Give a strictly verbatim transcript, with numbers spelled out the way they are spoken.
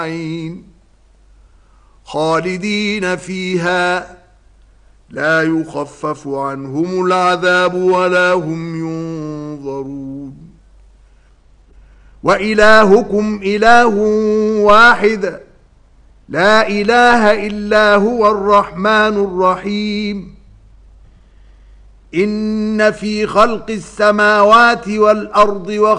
خالدين فيها لا يخفف عنهم العذاب ولا هم ينظرون وإلهكم إله واحد لا إله إلا هو الرحمن الرحيم إن في خلق السماوات والأرض